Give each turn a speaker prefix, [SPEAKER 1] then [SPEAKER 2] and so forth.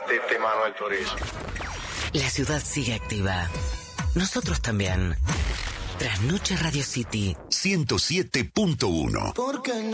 [SPEAKER 1] Metete mano al chorizo.
[SPEAKER 2] La ciudad sigue activa. Nosotros también. Trasnoche Radio City
[SPEAKER 3] 107.1.
[SPEAKER 4] Porque